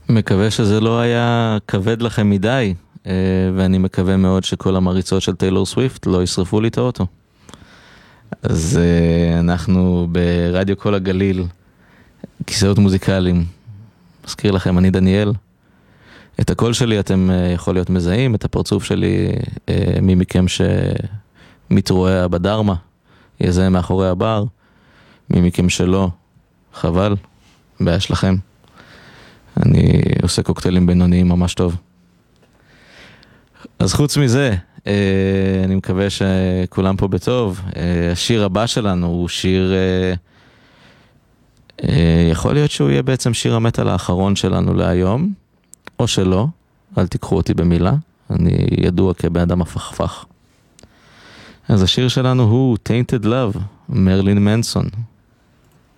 מקווה שזה לא היה כבד לכם מדי, ואני מקווה מאוד שכל המריצות של טיילור סוויפט לא ישרפו לי את האוטו. אז אנחנו ברדיו כל הגליל, כיסאות מוזיקליים. מזכיר לכם, אני דניאל. את הקול שלי אתם יכול להיות מזהים, את הפרצוף שלי, מי מכם שמתרועע בדרמה, יזהה מאחורי הבר, מי מכם שלא, חבל, בעיה שלכם. אני עושה קוקטיילים בינוניים ממש טוב. אז חוץ מזה, אני מקווה שכולם פה בטוב. השיר הבא שלנו הוא שיר, יכול להיות שהוא יהיה בעצם שיר המטל האחרון שלנו להיום, או שלא, אל תיקחו אותי במילה, אני ידוע כבן אדם הפכפך. אז השיר שלנו הוא Tainted Love, מרלין מנסון.